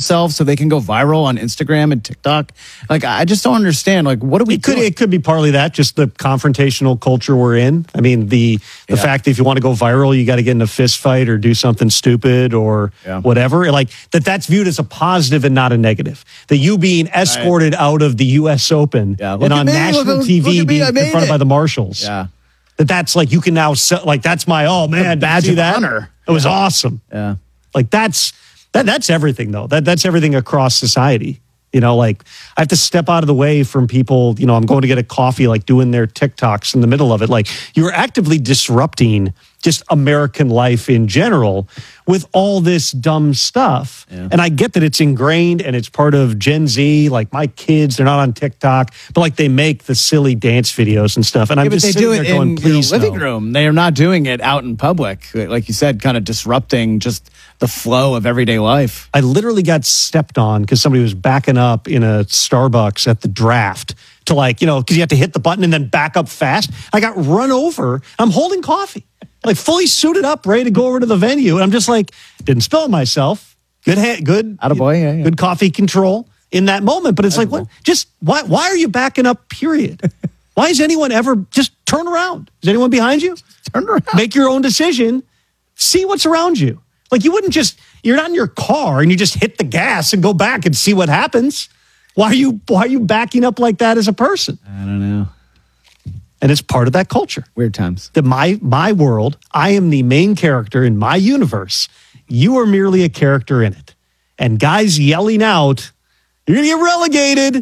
themselves so they can go viral on Instagram and TikTok? Like, I just don't understand. Like, what are we doing? It could be partly that, just the confrontational culture we're in. I mean, the fact that if you want to go viral, you got to get in a fist fight or do something stupid or whatever. Like, that's viewed as a positive and not a negative. That you being escorted out of the U.S. Open and on national TV being confronted by the marshals. Yeah. That's like, you can now, like, that's my, oh man, badge of honor. It was awesome. Yeah. Like, that's everything, though. That's everything across society. You know, like, I have to step out of the way from people, you know, I'm going to get a coffee, like doing their TikToks in the middle of it. Like, you're actively disrupting just American life in general with all this dumb stuff. Yeah. And I get that it's ingrained and it's part of Gen Z. Like, my kids, they're not on TikTok, but like, they make the silly dance videos and stuff. And I'm just sitting there going, please, living room. They are not doing it out in public. Like you said, kind of disrupting just the flow of everyday life. I literally got stepped on because somebody was backing up in a Starbucks at the draft to, like, you know, because you have to hit the button and then back up fast. I got run over. I'm holding coffee, like fully suited up, ready to go over to the venue. And I'm just like, didn't spill myself. Good attaboy, good coffee control in that moment. But it's like, what? Just why are you backing up, period? Why is anyone ever just turn around? Is anyone behind you? Turn around. Make your own decision. See what's around you. Like, you wouldn't just, you're not in your car and you just hit the gas and go back and see what happens. Why are you backing up like that as a person? I don't know. And it's part of that culture. Weird times. That my world, I am the main character in my universe. You are merely a character in it. And guys yelling out, you're going to get relegated.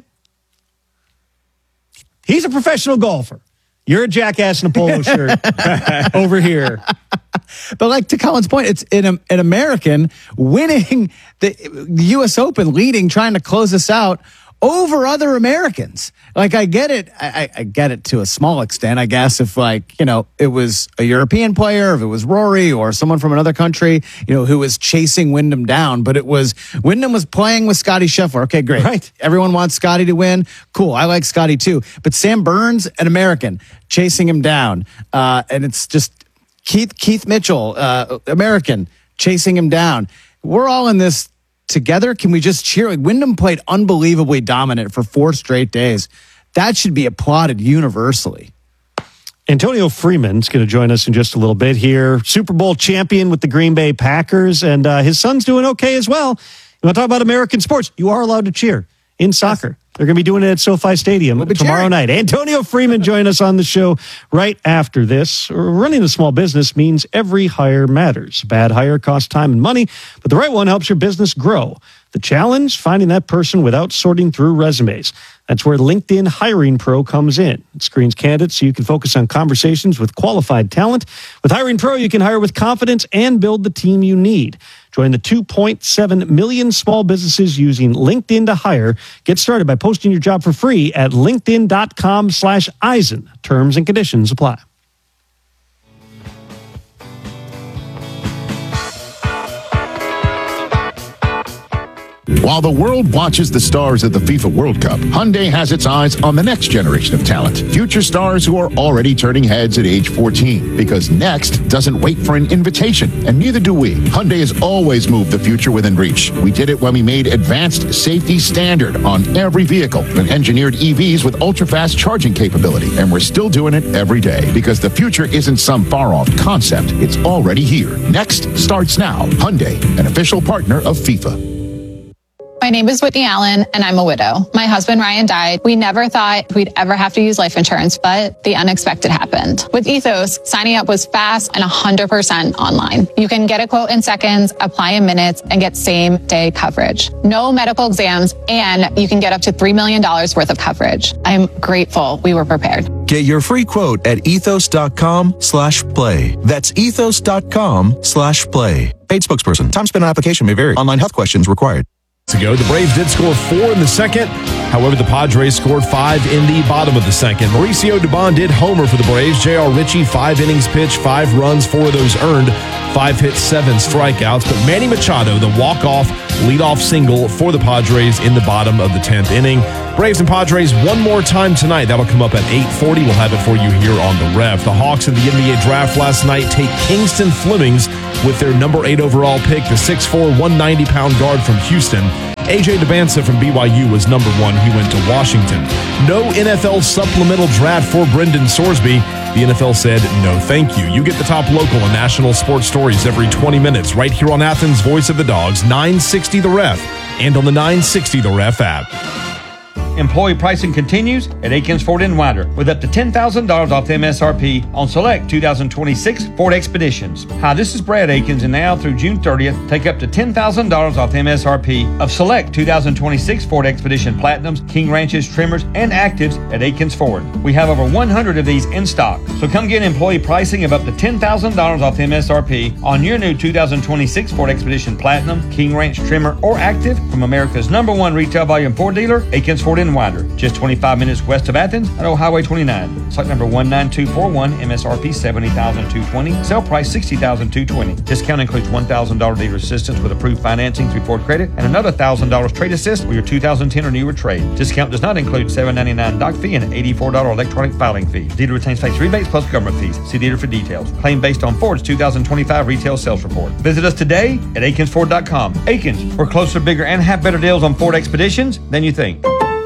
He's a professional golfer. You're a jackass in a polo shirt over here. But like, to Colin's point, it's an American winning the U.S. Open, leading, trying to close us out over other Americans. Like, I get it. I get it to a small extent, I guess, if, like, you know, it was a European player, if it was Rory or someone from another country, you know, who was chasing Wyndham down. But Wyndham was playing with Scottie Scheffler. Okay, great. Right. Everyone wants Scottie to win. Cool. I like Scottie too. But Sam Burns, an American, chasing him down. And it's just Keith Mitchell, American, chasing him down. We're all in this together. Can we just cheer? Like, Wyndham played unbelievably dominant for 4 straight days. That should be applauded universally. Antonio Freeman's going to join us in just a little bit here. Super Bowl champion with the Green Bay Packers, and his son's doing okay as well. You want to talk about American sports? You are allowed to cheer in soccer. Yes. They're going to be doing it at SoFi Stadium tomorrow night. Antonio Freeman join us on the show right after this. Running a small business means every hire matters. A bad hire costs time and money, but the right one helps your business grow. The challenge, finding that person without sorting through resumes. That's where LinkedIn Hiring Pro comes in. It screens candidates so you can focus on conversations with qualified talent. With Hiring Pro, you can hire with confidence and build the team you need. Join the 2.7 million small businesses using LinkedIn to hire. Get started by posting your job for free at linkedin.com/Eisen. Terms and conditions apply. While the world watches the stars at the FIFA World Cup, Hyundai has its eyes on the next generation of talent. Future stars who are already turning heads at age 14. Because next doesn't wait for an invitation, and neither do we. Hyundai has always moved the future within reach. We did it when we made advanced safety standard on every vehicle and engineered EVs with ultra-fast charging capability. And we're still doing it every day because the future isn't some far-off concept. It's already here. Next starts now. Hyundai, an official partner of FIFA. My name is Whitney Allen, and I'm a widow. My husband, Ryan, died. We never thought we'd ever have to use life insurance, but the unexpected happened. With Ethos, signing up was fast and 100% online. You can get a quote in seconds, apply in minutes, and get same-day coverage. No medical exams, and you can get up to $3 million worth of coverage. I'm grateful we were prepared. Get your free quote at ethos.com/play. That's ethos.com/play. Paid spokesperson. Time spent on application may vary. Online health questions required. Ago, the Braves did score 4 in the second. However, the Padres scored 5 in the bottom of the second. Mauricio Dubon did homer for the Braves. J.R. Ritchie, 5 innings pitched, 5 runs, 4 of those earned, 5 hits, 7 strikeouts. But Manny Machado, the walk-off leadoff single for the Padres in the bottom of the 10th inning. Braves and Padres one more time tonight. That'll come up at 8:40. We'll have it for you here on the Rev. The Hawks in the NBA draft last night take Kingston Flemings with their number 8 overall pick, the 6'4", 190-pound guard from Houston. A.J. Debanza from BYU was number 1. He went to Washington. No NFL supplemental draft for Brendan Sorsby. The NFL said, no thank you. You get the top local and national sports stories every 20 minutes right here on Athens' Voice of the Dogs, 960 The Ref, and on the 960 The Ref app. Employee pricing continues at Aikens Ford in Winder with up to $10,000 off the MSRP on select 2026 Ford Expeditions. Hi, this is Brad Aikens, and now through June 30th, take up to $10,000 off the MSRP of select 2026 Ford Expedition Platinums, King Ranches, Trimmers, and Actives at Aikens Ford. We have over 100 of these in stock, so come get employee pricing of up to $10,000 off the MSRP on your new 2026 Ford Expedition Platinum, King Ranch, Trimmer, or Active from America's #1 retail volume Ford dealer, Aikens Ford in Winder, just 25 minutes west of Athens at Old Highway 29. Site number 19241, MSRP $70,220, sale price $60,220. Discount includes $1,000 dealer assistance with approved financing through Ford Credit and another $1,000 trade assist with your 2010 or newer trade. Discount does not include $7.99 doc fee and an $84 electronic filing fee. Dealer retains face rebates plus government fees. See dealer for details. Claim based on Ford's 2025 retail sales report. Visit us today at AikensFord.com. Aikens, we're closer, bigger, and have better deals on Ford Expeditions than you think.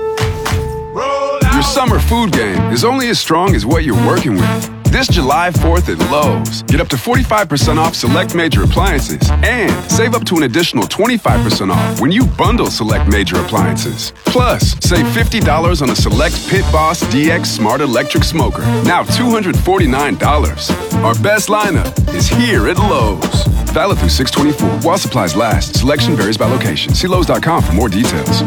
Your summer food game is only as strong as what you're working with. This July 4th at Lowe's, get up to 45% off select major appliances and save up to an additional 25% off when you bundle select major appliances. Plus, save $50 on a select Pit Boss DX Smart Electric Smoker, now $249. Our best lineup is here at Lowe's. Valid through 6/24 while supplies last. Selection varies by location. See Lowe's.com for more details.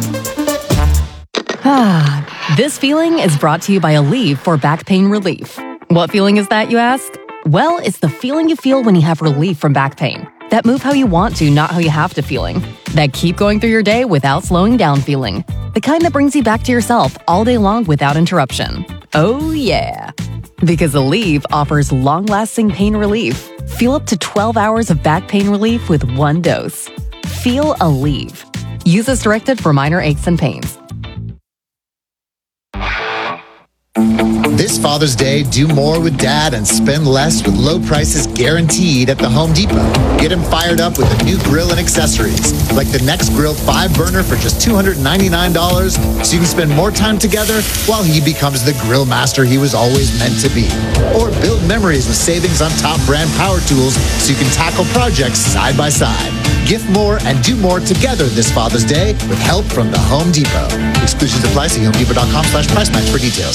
This feeling is brought to you by Aleve for back pain relief. What feeling is that, you ask? Well, it's the feeling you feel when you have relief from back pain. That move how you want to, not how you have to feeling. That keep going through your day without slowing down feeling. The kind that brings you back to yourself all day long without interruption. Oh yeah. Because Aleve offers long-lasting pain relief. Feel up to 12 hours of back pain relief with one dose. Feel Aleve. Use as directed for minor aches and pains. This Father's Day, do more with Dad and spend less with low prices guaranteed at the Home Depot. Get him fired up with a new grill and accessories, like the Next Grill 5-burner for just $299, so you can spend more time together while he becomes the grill master he was always meant to be. Or build memories with savings on top brand power tools so you can tackle projects side by side. Gift more and do more together this Father's Day with help from the Home Depot. Exclusions apply. See HomeDepot.com/price match for details.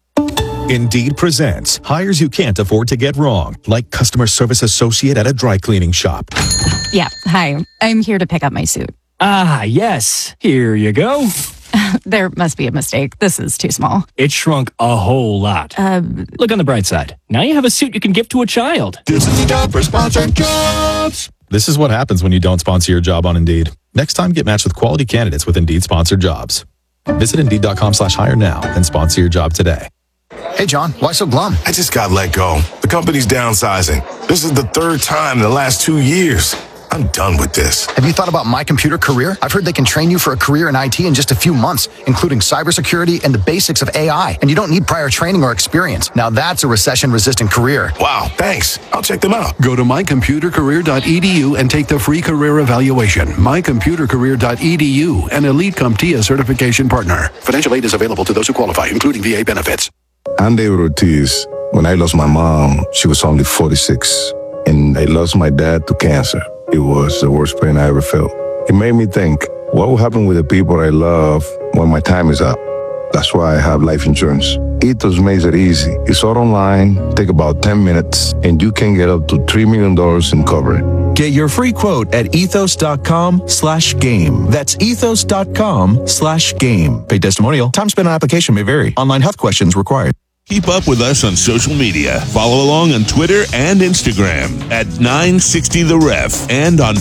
Indeed presents hires you can't afford to get wrong, like customer service associate at a dry cleaning shop. Yeah, hi. I'm here to pick up my suit. Ah, yes. Here you go. There must be a mistake. This is too small. It shrunk a whole lot. Look on the bright side. Now you have a suit you can give to a child. This is the job for sponsored jobs. This is what happens when you don't sponsor your job on Indeed. Next time, get matched with quality candidates with Indeed sponsored jobs. Visit Indeed.com/hire now and sponsor your job today. Hey, John, why so glum? I just got let go. The company's downsizing. This is the third time in the last 2 years. I'm done with this. Have you thought about My Computer Career? I've heard they can train you for a career in IT in just a few months, including cybersecurity and the basics of AI. And you don't need prior training or experience. Now that's a recession-resistant career. Wow, thanks. I'll check them out. Go to mycomputercareer.edu and take the free career evaluation. Mycomputercareer.edu, an Elite CompTIA certification partner. Financial aid is available to those who qualify, including VA benefits. I'm David Ortiz. When I lost my mom, she was only 46. And I lost my dad to cancer. It was the worst pain I ever felt. It made me think, what will happen with the people I love when my time is up? That's why I have life insurance. Ethos makes it easy. It's all online, take about 10 minutes, and you can get up to $3 million in coverage. Get your free quote at ethos.com/game. That's ethos.com/game. Paid testimonial. Time spent on application may vary. Online health questions required. Keep up with us on social media. Follow along on Twitter and Instagram at 960 The Ref and on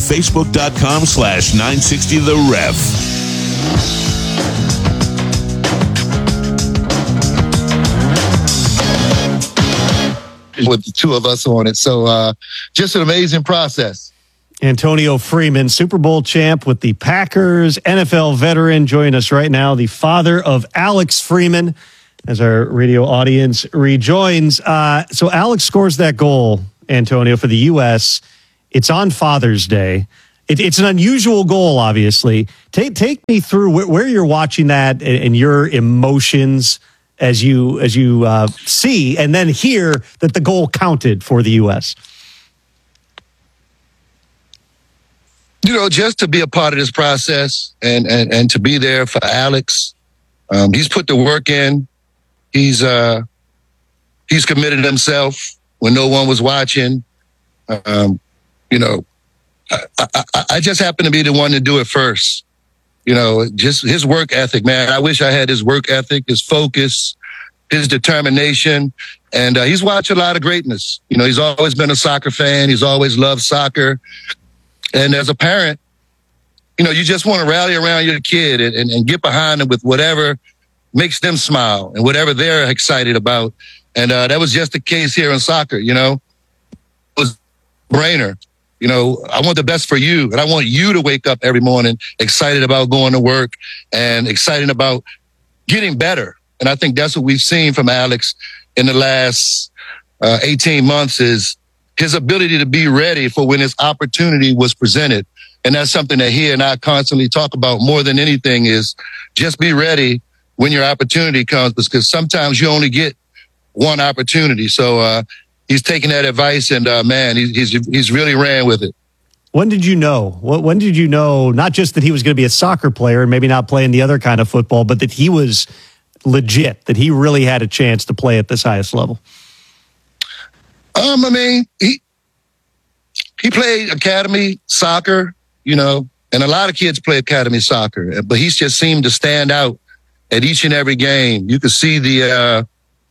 Facebook.com/960 The Ref. With the two of us on it. So just an amazing process. Antonio Freeman, Super Bowl champ with the Packers, NFL veteran, join us right now, the father of Alex Freeman, as our radio audience rejoins. So Alex scores that goal, Antonio, for the U.S. It's on Father's Day. It's an unusual goal, obviously. Take me through where you're watching that and your emotions as you see and then hear that the goal counted for the U.S. Just to be a part of this process and to be there for Alex. He's put the work in. He's committed himself when no one was watching. I just happen to be the one to do it first. Just his work ethic, man. I wish I had his work ethic, his focus, his determination. And he's watched a lot of greatness. He's always been a soccer fan. He's always loved soccer. And as a parent, you just want to rally around your kid and get behind them with whatever makes them smile and whatever they're excited about. And that was just the case here in soccer, It was a brainer. I want the best for you, and I want you to wake up every morning excited about going to work and excited about getting better. And I think that's what we've seen from Alex in the last 18 months is his ability to be ready for when his opportunity was presented. And that's something that he and I constantly talk about more than anything is just be ready when your opportunity comes, because sometimes you only get one opportunity. So he's taken that advice and, man, he's really ran with it. When did you know? When did you know not just that he was going to be a soccer player and maybe not playing the other kind of football, but that he was legit, that he really had a chance to play at this highest level? He played academy soccer, and a lot of kids play academy soccer, but he's just seemed to stand out at each and every game. You could see the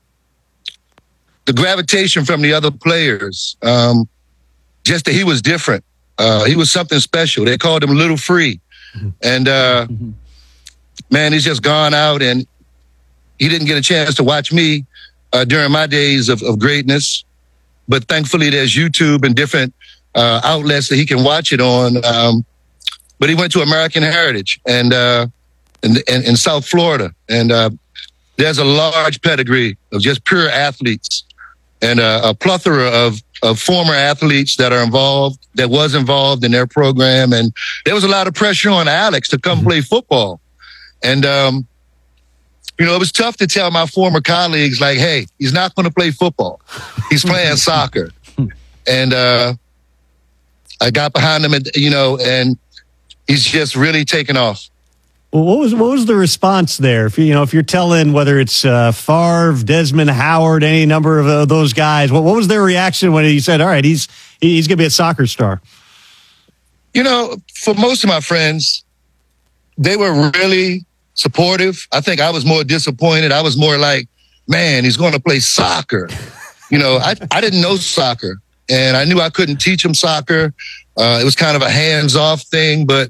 gravitation from the other players, just that he was different. He was something special. They called him Little Free. And, man, he's just gone out, and he didn't get a chance to watch me during my days of greatness. But thankfully, there's YouTube and different outlets that he can watch it on. But he went to American Heritage and in South Florida. And there's a large pedigree of just pure athletes and a plethora of former athletes that was involved in their program. And there was a lot of pressure on Alex to come play football. And, it was tough to tell my former colleagues, like, hey, he's not going to play football. He's playing soccer. And I got behind him, and he's just really taken off. Well, what was the response there? If you're telling whether it's Favre, Desmond Howard, any number of those guys, what was their reaction when he said, all right, he's going to be a soccer star? For most of my friends, they were really supportive. I think I was more disappointed. I was more like, man, he's going to play soccer. I didn't know soccer, and I knew I couldn't teach him soccer. It was kind of a hands-off thing, but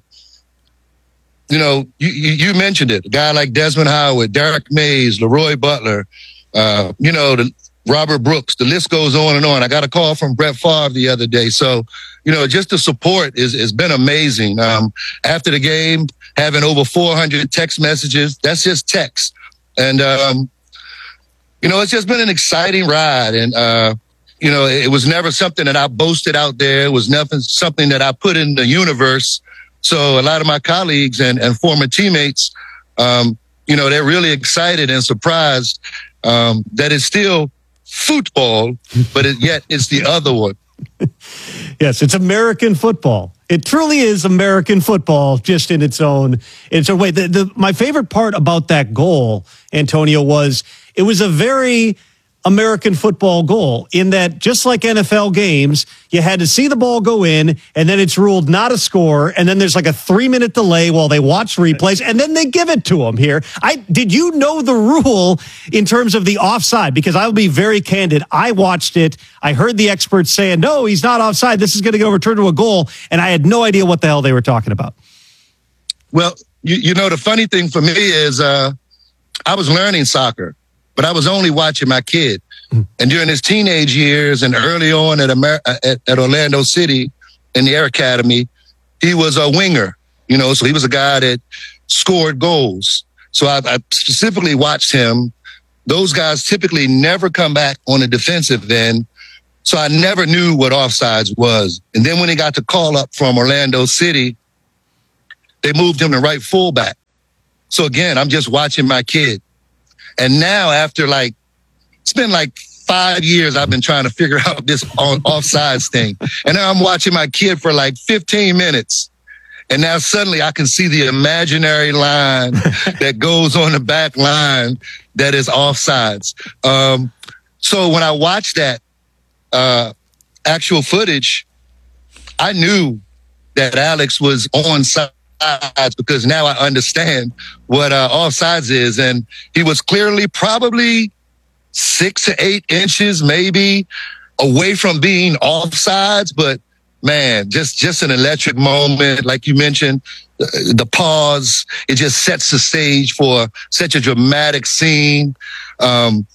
you mentioned it. A guy like Desmond Howard, Derek Mays, Leroy Butler, Robert Brooks, the list goes on and on. I got a call from Brett Favre the other day. So, just the support has been amazing. After the game, having over 400 text messages, that's just text. And, it's just been an exciting ride. And, it was never something that I boasted out there. It was never something that I put in the universe. So a lot of my colleagues and former teammates, they're really excited and surprised that it's still football, but yet it's the other one. Yes, it's American football. It truly is American football, just in its own way. My favorite part about that goal, Antonio, was it was a very American football goal in that, just like NFL games, you had to see the ball go in, and then it's ruled not a score, and then there's like a 3-minute delay while they watch replays, and then they give it to them here. Did you know the rule in terms of the offside? Because I will be very candid. I watched it. I heard the experts saying, no, he's not offside. This is going to go return to a goal, and I had no idea what the hell they were talking about. Well, the funny thing for me is I was learning soccer, but I was only watching my kid. And during his teenage years and early on at Orlando City in the Air Academy, he was a winger, so he was a guy that scored goals. So I specifically watched him. Those guys typically never come back on the defensive end. So I never knew what offsides was. And then when he got the call up from Orlando City, they moved him to right fullback. So again, I'm just watching my kid. And now after it's been 5 years I've been trying to figure out this offsides thing. And now I'm watching my kid for 15 minutes. And now suddenly I can see the imaginary line that goes on the back line that is offsides. So when I watched that actual footage, I knew that Alex was on sides because now I understand what offsides is. And he was clearly probably 6 to 8 inches maybe away from being offsides, but man, just an electric moment. Like you mentioned, the pause, it just sets the stage for such a dramatic scene. And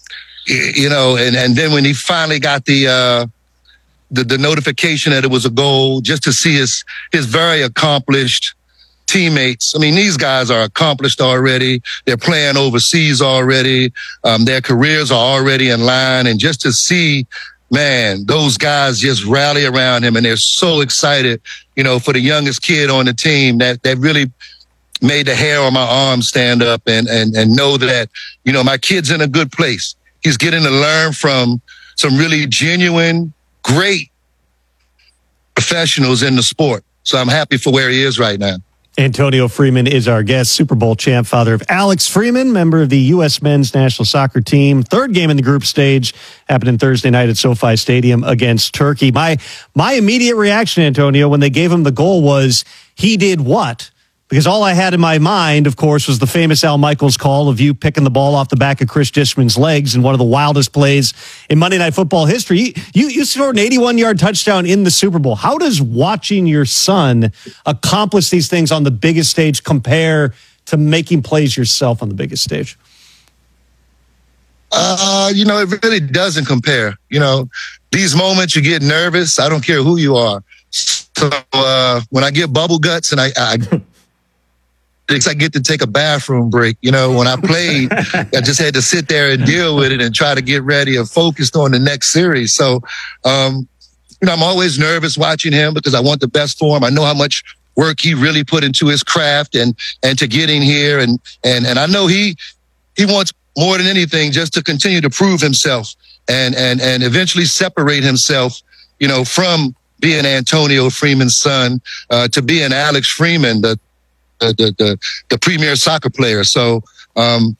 then when he finally got the notification that it was a goal, just to see his very accomplished teammates. I mean, these guys are accomplished already. They're playing overseas already. Their careers are already in line. And just to see, man, those guys just rally around him and they're so excited, for the youngest kid on the team that really made the hair on my arm stand up and know that, my kid's in a good place. He's getting to learn from some really genuine, great professionals in the sport. So I'm happy for where he is right now. Antonio Freeman is our guest, Super Bowl champ, father of Alex Freeman, member of the U.S. men's national soccer team. Third game in the group stage happening Thursday night at SoFi Stadium against Turkey. My immediate reaction, Antonio, when they gave him the goal was, he did what? Because all I had in my mind, of course, was the famous Al Michaels call of you picking the ball off the back of Chris Dishman's legs in one of the wildest plays in Monday Night Football history. You scored an 81-yard touchdown in the Super Bowl. How does watching your son accomplish these things on the biggest stage compare to making plays yourself on the biggest stage? It really doesn't compare. These moments you get nervous. I don't care who you are. So when I get bubble guts and I get to take a bathroom break. When I played, I just had to sit there and deal with it and try to get ready and focused on the next series. So, I'm always nervous watching him because I want the best for him. I know how much work he really put into his craft and to getting here. And I know he wants more than anything just to continue to prove himself and eventually separate himself, from being Antonio Freeman's son, to being Alex Freeman, the premier soccer player. So, man,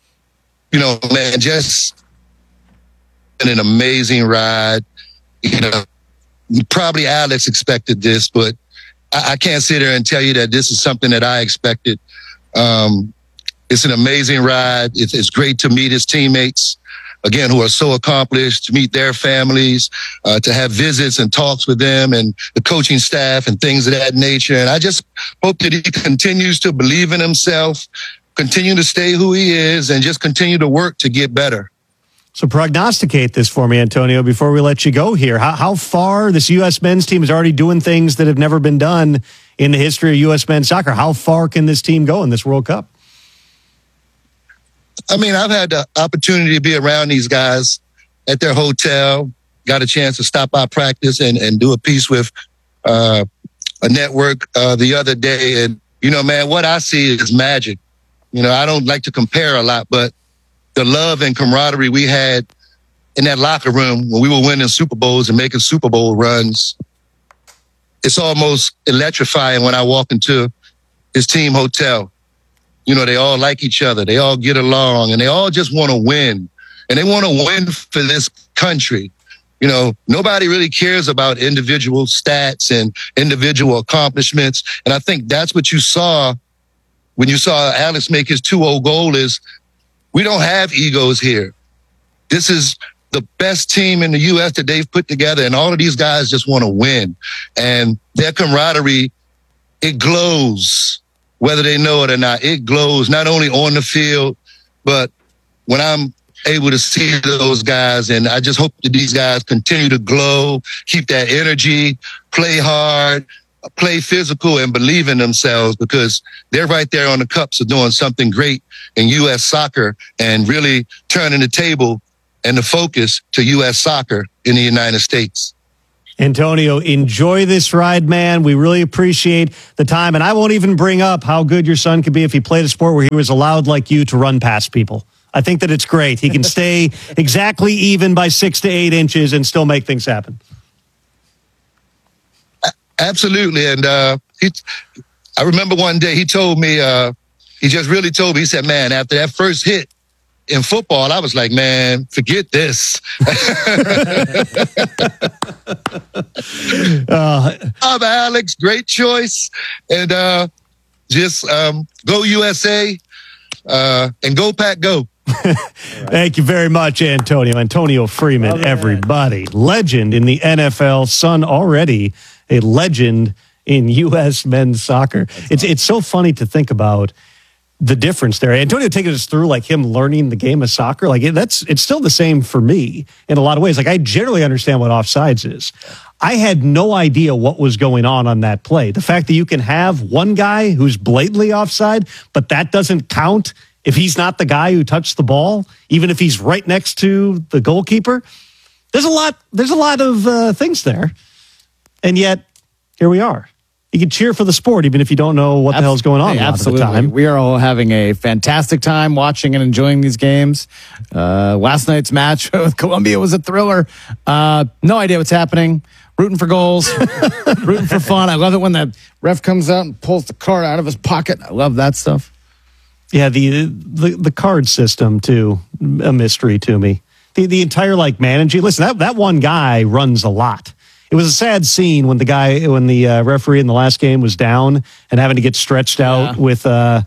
just an amazing ride. Probably Alex expected this, but I can't sit here and tell you that this is something that I expected. It's an amazing ride. It's great to meet his teammates, again, who are so accomplished, to meet their families, to have visits and talks with them and the coaching staff and things of that nature. And I just hope that he continues to believe in himself, continue to stay who he is, and just continue to work to get better. So prognosticate this for me, Antonio, before we let you go here. How far this U.S. men's team is already doing things that have never been done in the history of U.S. men's soccer. How far can this team go in this World Cup? I mean, I've had the opportunity to be around these guys at their hotel, got a chance to stop by practice and do a piece with a network the other day. And, man, what I see is magic. I don't like to compare a lot, but the love and camaraderie we had in that locker room when we were winning Super Bowls and making Super Bowl runs, it's almost electrifying when I walk into his team hotel. They all like each other. They all get along and they all just want to win. And they want to win for this country. Nobody really cares about individual stats and individual accomplishments. And I think that's what you saw when you saw Alex make his 2-0 goal is we don't have egos here. This is the best team in the U.S. that they've put together. And all of these guys just want to win. And their camaraderie, it glows. Whether they know it or not, it glows not only on the field, but when I'm able to see those guys. And I just hope that these guys continue to glow, keep that energy, play hard, play physical, and believe in themselves because they're right there on the cups of doing something great in U.S. soccer and really turning the table and the focus to U.S. soccer in the United States. Antonio, enjoy this ride, man. We really appreciate the time. And I won't even bring up how good your son could be if he played a sport where he was allowed, like you, to run past people. I think that it's great. He can stay exactly even by 6 to 8 inches and still make things happen. Absolutely. And I remember one day he told me, he just really told me, he said, man, after that first hit in football, I was like, man, forget this. Alex, great choice. And just go USA and go Pack Go. Thank you very much, Antonio. Antonio Freeman, everybody. Legend in the NFL, son already a legend in U.S. men's soccer. It's so funny to think about the difference there. Antonio taking us through like him learning the game of soccer. Like it's still the same for me in a lot of ways. Like I generally understand what offsides is. I had no idea what was going on that play. The fact that you can have one guy who's blatantly offside, but that doesn't count if he's not the guy who touched the ball, even if he's right next to the goalkeeper. There's a lot of things there. And yet, here we are. You can cheer for the sport, even if you don't know what the hell's going on. Absolutely. A lot of the time. We are all having a fantastic time watching and enjoying these games. Last night's match with Colombia was a thriller. No idea what's happening. Rooting for goals, rooting for fun. I love it when the ref comes out and pulls the card out of his pocket. I love that stuff. Yeah, the card system, too, a mystery to me. The entire, managing. Listen, that one guy runs a lot. It was a sad scene when the referee in the last game was down and having to get stretched out with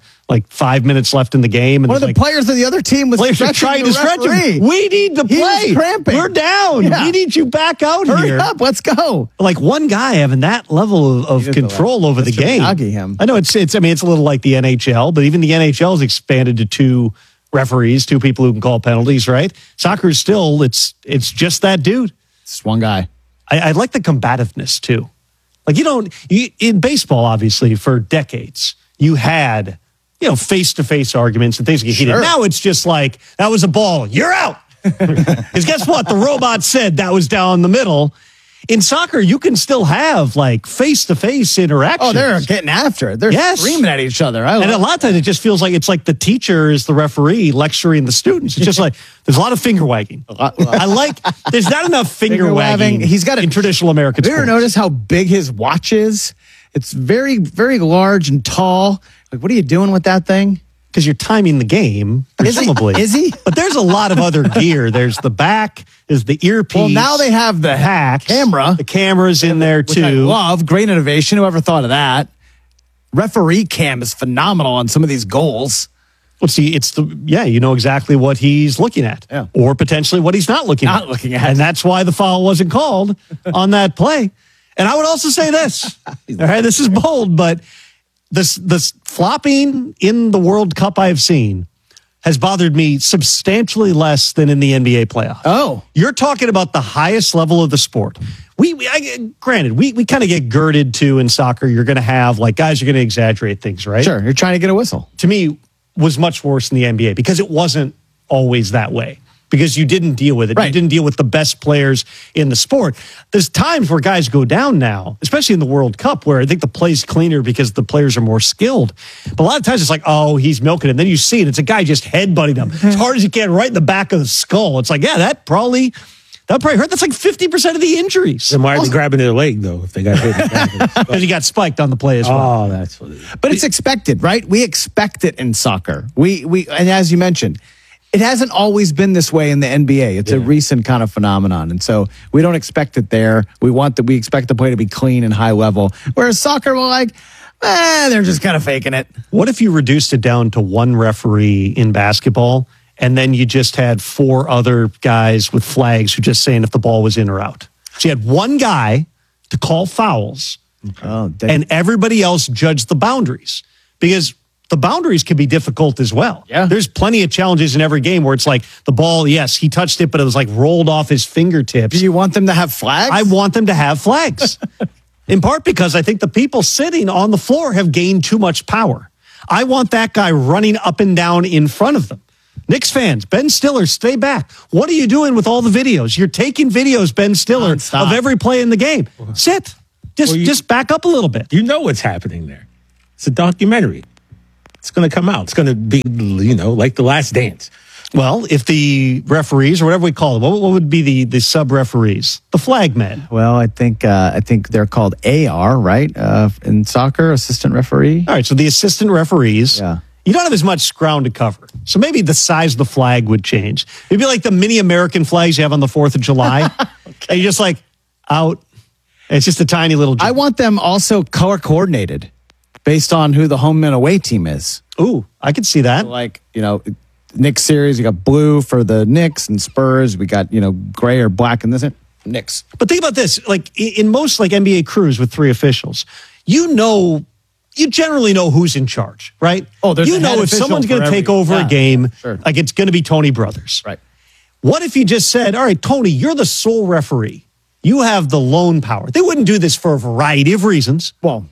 5 minutes left in the game. And one of the players of the other team was trying to stretch him. We need to play. He's cramping. We're down. Yeah. We need you back out Hurry here. Hurry up. Let's go. Like one guy having that level of control over the game. I know it's a little like the NHL, but even the NHL has expanded to 2 referees, 2 people who can call penalties, right? Soccer is still, it's just that dude. It's one guy. I like the combativeness too. Like in baseball, obviously, for decades, you had, face-to-face arguments and things get heated. Now it's just like, that was a ball. You're out. Because guess what? The robot said that was down the middle. In soccer, you can still have face-to-face interactions. Oh, they're getting after it. They're screaming at each other. And a lot of times it just feels like it's like the teacher is the referee lecturing the students. It's just like there's a lot of finger wagging. There's not enough finger wagging. He's got in traditional American sports. Have you ever noticed how big his watch is? It's very, very large and tall. Like, what are you doing with that thing? Because you're timing the game, presumably. Is he? But there's a lot of other gear. There's the back, there's the earpiece. Well, now they have the camera. The camera's in there, too. Which I love. Great innovation. Whoever thought of that? Referee cam is phenomenal on some of these goals. Well, see, you know exactly what he's looking at. Yeah. Or potentially what he's not looking at. And that's why the foul wasn't called on that play. And I would also say this. All right, this is bold, but this flopping in the World Cup I've seen has bothered me substantially less than in the NBA playoffs. Oh. You're talking about the highest level of the sport. Granted, we kind of get girded to in soccer. You're going to have, guys are going to exaggerate things, right? Sure, you're trying to get a whistle. To me, was much worse in the NBA because it wasn't always that way. Because you didn't deal with it. Right. You didn't deal with the best players in the sport. There's times where guys go down now, especially in the World Cup, where I think the play's cleaner because the players are more skilled. But a lot of times it's like, oh, he's milking it. And then you see it. It's a guy just headbutting him as hard as he can right in the back of the skull. It's like, yeah, that probably hurt. That's like 50% of the injuries. Then why are they grabbing their leg, though, if they got hit? Because he got spiked on the play as well. Oh, that's what it is. But it's expected, right? We expect it in soccer. And as you mentioned, it hasn't always been this way in the NBA. It's a recent kind of phenomenon. And so we don't expect it there. We expect the play to be clean and high level. Whereas soccer, they're just kind of faking it. What if you reduced it down to one referee in basketball and then you just had 4 other guys with flags who just saying if the ball was in or out? So you had one guy to call fouls and everybody else judged the boundaries. Because the boundaries can be difficult as well. Yeah. There's plenty of challenges in every game where it's like the ball, yes, he touched it, but it was rolled off his fingertips. Do you want them to have flags? I want them to have flags. In part because I think the people sitting on the floor have gained too much power. I want that guy running up and down in front of them. Knicks fans, Ben Stiller, stay back. What are you doing with all the videos? You're taking videos, Ben Stiller, of every play in the game. Sit. Just back up a little bit. You know what's happening there. It's a documentary. It's going to come out. It's going to be, like The Last Dance. Well, if the referees, or whatever we call them, what would be the sub-referees? The flag men. Well, I think they're called AR, right? In soccer, assistant referee. All right, so the assistant referees. Yeah. You don't have as much ground to cover. So maybe the size of the flag would change. It'd be like the mini American flags you have on the 4th of July. And you're just like, out. It's just a tiny little. I want them also color coordinated based on who the home and away team is. Ooh, I could see that. So Knicks series, you got blue for the Knicks, and Spurs, we got, gray or black in this. Knicks. But think about this. Like in most NBA crews with 3 officials, you generally know who's in charge, right? Oh, there's if someone's going to take over a game, like it's going to be Tony Brothers. Right. What if you just said, all right, Tony, you're the sole referee. You have the lone power. They wouldn't do this for a variety of reasons. Well,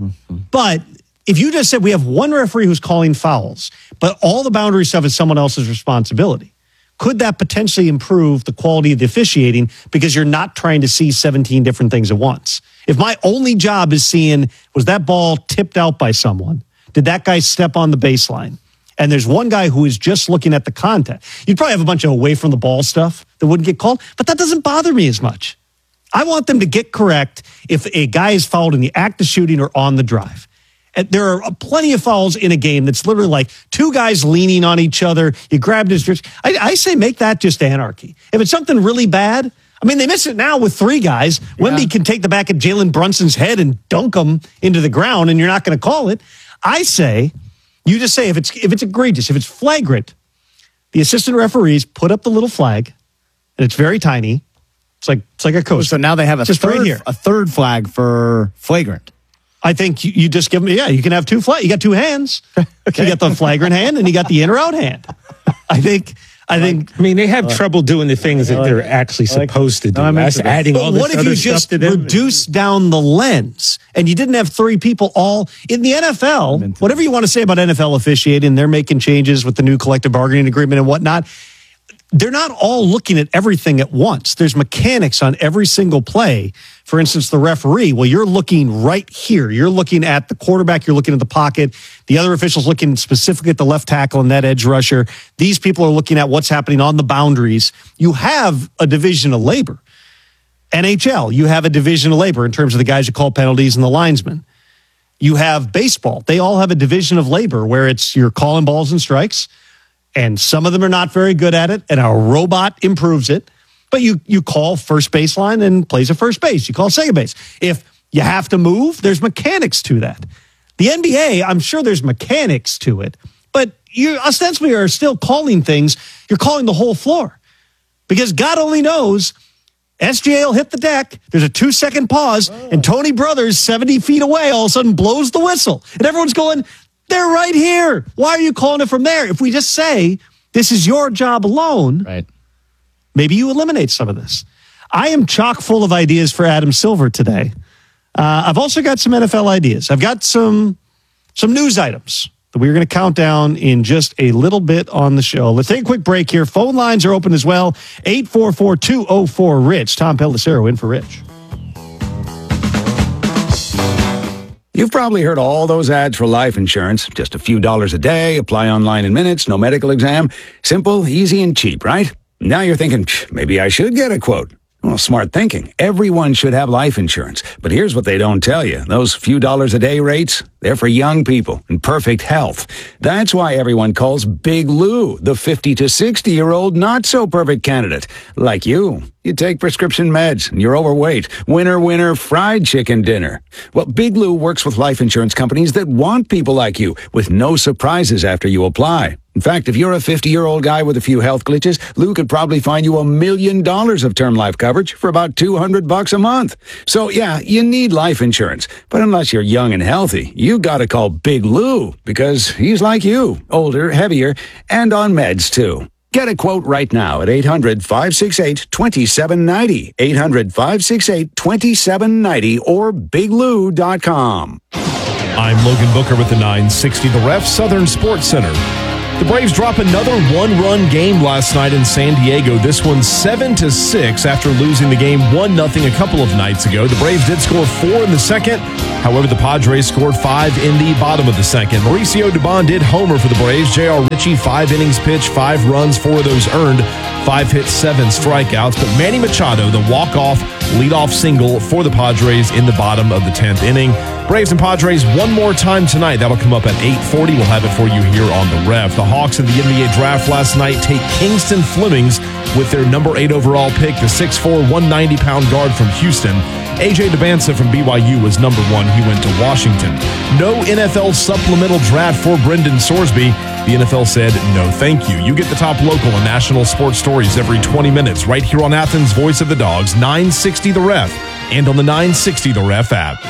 but if you just said we have one referee who's calling fouls, but all the boundary stuff is someone else's responsibility, could that potentially improve the quality of the officiating because you're not trying to see 17 different things at once? If my only job is seeing, was that ball tipped out by someone? Did that guy step on the baseline? And there's one guy who is just looking at the content. You'd probably have a bunch of away from the ball stuff that wouldn't get called, but that doesn't bother me as much. I want them to get correct if a guy is fouled in the act of shooting or on the drive. And there are plenty of fouls in a game that's literally like 2 guys leaning on each other. You grabbed his wrist. I say make that just anarchy. If it's something really bad, they miss it now with 3 guys. Yeah. Wemby can take the back of Jalen Brunson's head and dunk him into the ground, and you're not going to call it. I say, you just say if it's egregious, if it's flagrant, the assistant referees put up the little flag, and it's very tiny. It's like a coaster. So now they have a third flag for flagrant. I think you just give them, you can have 2 flags. You got 2 hands. Okay. You got the flagrant hand and you got the in or out hand. I think. They have trouble doing the things that they're actually supposed to do. That's adding all this what if you just reduce down the lens and you didn't have 3 people all in the NFL? Whatever you want to say about NFL officiating, they're making changes with the new collective bargaining agreement and whatnot. They're not all looking at everything at once. There's mechanics on every single play. For instance, the referee, well, you're looking right here. You're looking at the quarterback. You're looking at the pocket. The other official's looking specifically at the left tackle and that edge rusher. These people are looking at what's happening on the boundaries. You have a division of labor. NHL, you have a division of labor in terms of the guys who call penalties and the linesmen. You have baseball. They all have a division of labor where you're calling balls and strikes. And some of them are not very good at it, and a robot improves it. But you call first baseline and plays at first base. You call second base. If you have to move, there's mechanics to that. The NBA, I'm sure there's mechanics to it, but you ostensibly are still calling things. You're calling the whole floor because God only knows. SGA will hit the deck. There's a 2-second pause, and Tony Brothers, 70 feet away, all of a sudden blows the whistle, and everyone's going, they're right here. Why are you calling it from there? If we just say, this is your job alone, right? Maybe you eliminate some of this. I am chock full of ideas for Adam Silver today. I've also got some NFL ideas. I've got some news items that we're going to count down in just a little bit on the show. Let's take a quick break here. Phone lines are open as well. 844-204-RICH. Tom Pellicero in for Rich. You've probably heard all those ads for life insurance. Just a few dollars a day, apply online in minutes, no medical exam. Simple, easy, and cheap, right? Now you're thinking, maybe I should get a quote. Well, smart thinking. Everyone should have life insurance. But here's what they don't tell you. Those few dollars a day rates, they're for young people in perfect health. That's why everyone calls Big Lou the 50 to 60-year-old not-so-perfect candidate. Like you. You take prescription meds and you're overweight. Winner, winner, fried chicken dinner. Well, Big Lou works with life insurance companies that want people like you with no surprises after you apply. In fact, if you're a 50-year-old guy with a few health glitches, Lou could probably find you $1 million of term life coverage for about $200 a month. So yeah, you need life insurance. But unless you're young and healthy, you gotta call Big Lou because he's like you, older, heavier, and on meds too. Get a quote right now at 800-568-2790, 800-568-2790, or biglou.com. I'm Logan Booker with the 960 The Ref Southern Sports Center. The Braves drop another one-run game last night in San Diego. This one 7-6 after losing the game 1-0 a couple of nights ago. The Braves did score 4 in the second. However, the Padres scored 5 in the bottom of the second. Mauricio Dubon did homer for the Braves. J.R. Ritchie, 5 innings pitched, 5 runs, 4 of those earned, 5 hits, 7 strikeouts. But Manny Machado, the walk-off leadoff single for the Padres in the bottom of the 10th inning. Braves and Padres one more time tonight. That'll come up at 8:40. We'll have it for you here on the Rev. The Hawks in the NBA draft last night take Kingston Flemings with their number 8 overall pick, the 6'4", 190-pound guard from Houston. A.J. Debanza from BYU was number 1. He went to Washington. No NFL supplemental draft for Brendan Sorsby. The NFL said, no thank you. You get the top local and national sports stories every 20 minutes right here on Athens' Voice of the Dogs, 960 The Ref, and on the 960 The Ref app.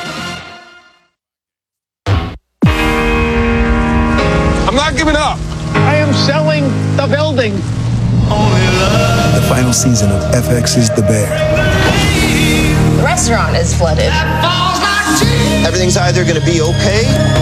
I'm not giving up. I am selling the building. The final season of FX is The Bear. The restaurant is flooded. Everything's either going to be okay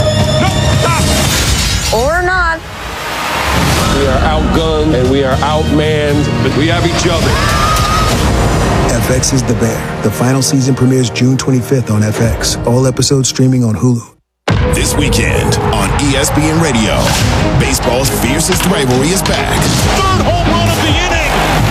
or not. We are outgunned and we are outmanned, but we have each other. FX is The Bear. The final season premieres June 25th on FX. All episodes streaming on Hulu. This weekend on ESPN Radio, baseball's fiercest rivalry is back. Third home run of the inning.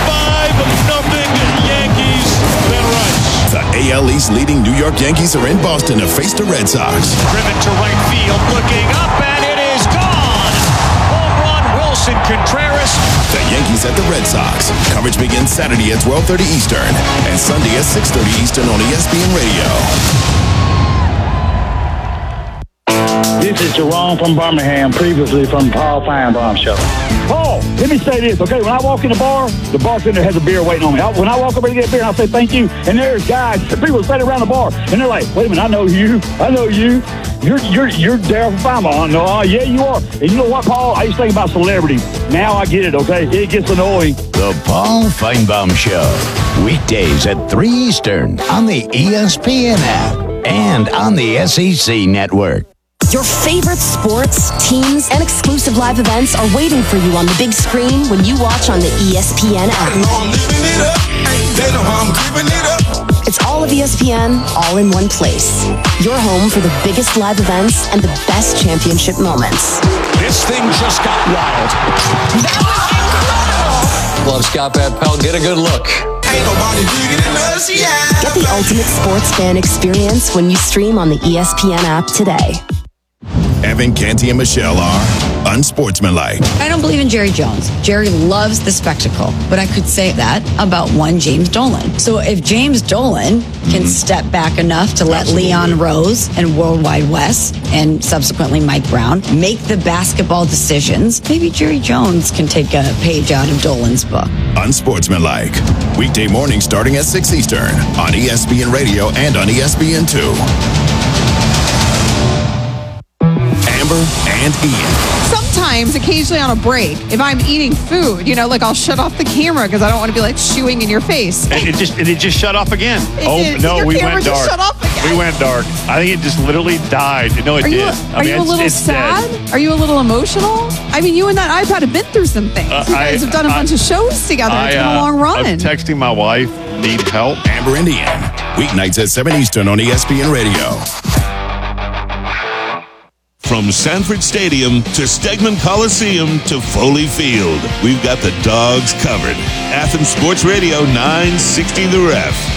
5-0 Yankees. Ben Rice. The AL East leading New York Yankees are in Boston to face the Red Sox. Driven to right field, looking up, and it is gone. Home run, Wilson Contreras. The Yankees at the Red Sox. Coverage begins Saturday at 12:30 Eastern and Sunday at 6:30 Eastern on ESPN Radio. This is Jerome from Birmingham, previously from Paul Feinbaum Show. Paul, let me say this, okay? When I walk in the bartender has a beer waiting on me. When I walk over to get a beer, I say thank you, and there's guys, people standing around the bar, and they're like, wait a minute, I know you. You're Daryl Feinbaum. No, yeah, you are. And you know what, Paul? I used to think about celebrities. Now I get it, okay? It gets annoying. The Paul Feinbaum Show, weekdays at 3 Eastern on the ESPN app and on the SEC Network. Your favorite sports, teams, and exclusive live events are waiting for you on the big screen when you watch on the ESPN app. It's all of ESPN, all in one place. Your home for the biggest live events and the best championship moments. This thing just got wild. That was incredible! Love Scott Van Pelt. Get a good look. Ain't nobody bigger than us, yeah. Get the ultimate sports fan experience when you stream on the ESPN app today. Evan, Canty, and Michelle are unsportsmanlike. I don't believe in Jerry Jones. Jerry loves the spectacle, but I could say that about one James Dolan. So if James Dolan can step back enough to let Leon Rose and Worldwide Wes and subsequently Mike Brown make the basketball decisions, maybe Jerry Jones can take a page out of Dolan's book. Unsportsmanlike. Weekday morning starting at 6 Eastern on ESPN Radio and on ESPN2. Amber and Ian. Sometimes, occasionally on a break, if I'm eating food, like I'll shut off the camera because I don't want to be like chewing in your face. And it just shut off again. We went dark. Shut off again. We went dark. I think it just literally died. No, it did. Are you a little sad? Dead. Are you a little emotional? I mean, you and that iPad have been through some things. You guys have done a bunch of shows together. It's been a long run. I'm texting my wife, need help. Amber and Ian. Weeknights at 7 Eastern on ESPN Radio. From Sanford Stadium to Stegman Coliseum to Foley Field, we've got the Dogs covered. Athens Sports Radio 960 The Ref.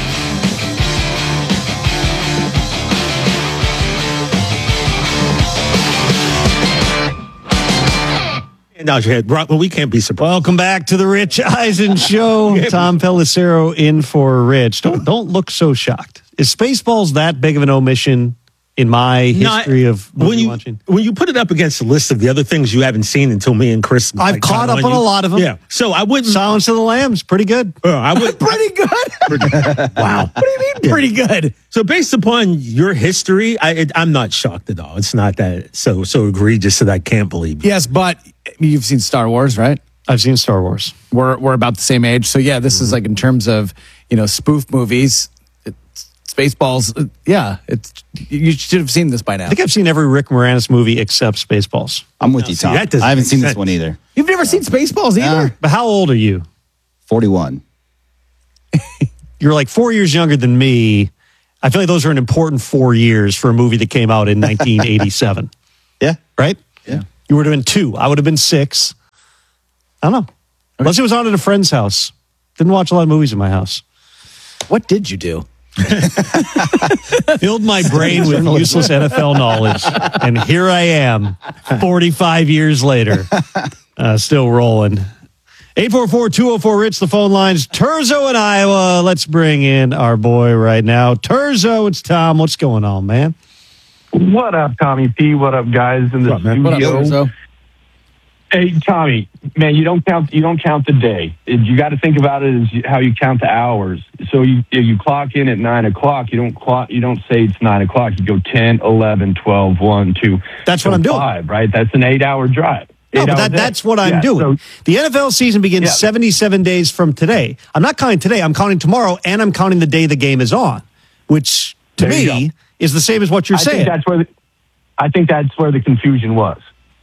Nod your head. Brock, well, we can't be surprised. Welcome back to the Rich Eisen Show. Tom Pelissero in for Rich. Don't look so shocked. Is Spaceballs that big of an omission in my history of movie watching? When you put it up against a list of the other things you haven't seen until me and Chris, I've caught up on a lot of them. Yeah, so I wouldn't. Silence of the Lambs, pretty good. I would pretty good. Wow, what do you mean pretty good? So based upon your history, I'm not shocked at all. It's not that so egregious that I can't believe. Yes, but you've seen Star Wars, right? I've seen Star Wars. We're about the same age, so yeah, this is like in terms of spoof movies. Spaceballs, you should have seen this by now. I think I've seen every Rick Moranis movie except Spaceballs. I'm with you, Tom. I haven't seen this one either. You've never seen Spaceballs either? But how old are you? 41. You're like 4 years younger than me. I feel like those are an important 4 years for a movie that came out in 1987. Yeah. Right? Yeah. You would have been 2. I would have been 6. I don't know. Unless it was on at a friend's house. Didn't watch a lot of movies in my house. What did you do? Filled my brain with useless NFL knowledge. And here I am, 45 years later, still rolling. 844-204-RICH, the phone lines. Terzo in Iowa. Let's bring in our boy right now. Terzo, it's Tom. What's going on, man? What up, Tommy P? What up, guys in the studio? What up, Terzo? Hey, Tommy, man, you don't count the day. You got to think about it as how you count the hours. So you clock in at 9 o'clock. You don't say it's 9 o'clock. You go 10, 11, 12, 1, 2. That's what I'm doing. 5, right? That's an 8-hour drive. No, but that's what I'm doing. So, the NFL season begins 77 days from today. I'm not counting today. I'm counting tomorrow, and I'm counting the day the game is on, which to me is the same as what you're saying. I think that's where the confusion was.